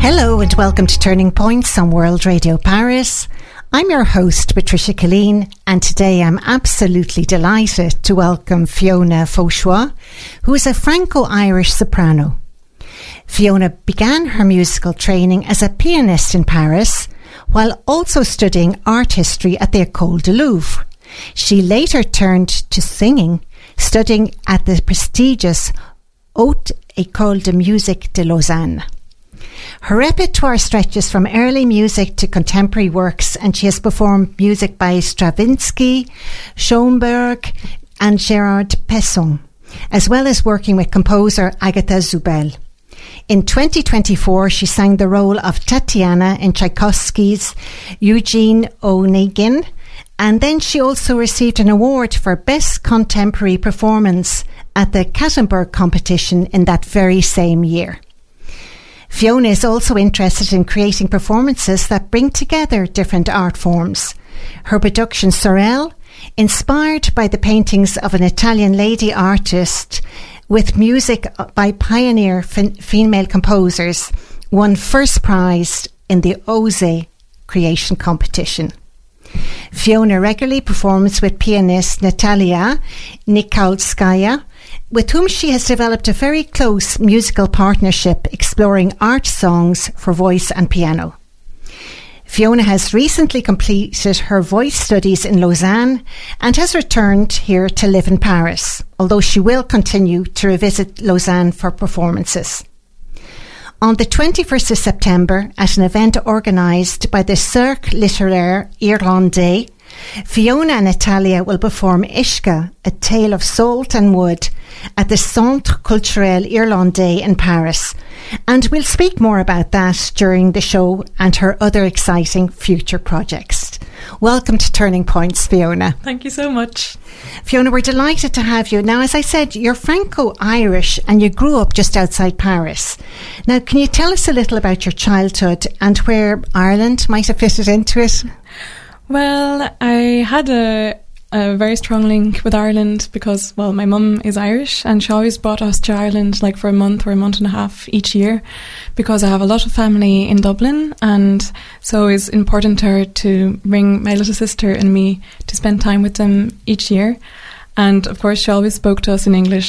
Hello and welcome to Turning Points on World Radio Paris. I'm your host, Patricia Killeen, and today I'm absolutely delighted to welcome Fiona Fauchois, who is a Franco-Irish soprano. Fiona began her musical training as a pianist in Paris, while also studying art history at the École du Louvre. She later turned to singing, studying at the prestigious Haute École de Musique de Lausanne. Her repertoire stretches from early music to contemporary works, and she has performed music by Stravinsky, Schoenberg and Gérard Pesson, as well as working with composer Agatha Zubel. In 2024, she sang the role of Tatiana in Tchaikovsky's Eugene Onegin, and then she also received an award for Best Contemporary Performance at the Kattenberg competition in that very same year. Fiona is also interested in creating performances that bring together different art forms. Her production Sorel, inspired by the paintings of an Italian lady artist with music by pioneer female composers, won first prize in the OZE creation competition. Fiona regularly performs with pianist Natalia Nikolskaya, with whom she has developed a very close musical partnership exploring art songs for voice and piano. Fiona has recently completed her voice studies in Lausanne and has returned here to live in Paris, although she will continue to revisit Lausanne for performances. On the 21st of September, at an event organised by the Cercle Littéraire Irlandais, Fiona and Natalia will perform Ishka, A Tale of Salt and Wood, at the Centre Culturel Irlandais in Paris. And we'll speak more about that during the show and her other exciting future projects. Welcome to Turning Points, Fiona. Thank you so much. Fiona, we're delighted to have you. Now, as I said, you're Franco-Irish and you grew up just outside Paris. Now, can you tell us a little about your childhood and where Ireland might have fitted into it? Well, I had a very strong link with Ireland because, well, my mum is Irish and she always brought us to Ireland like for a month or a month and a half each year because I have a lot of family in Dublin, and so it's important to her to bring my little sister and me to spend time with them each year. And of course she always spoke to us in English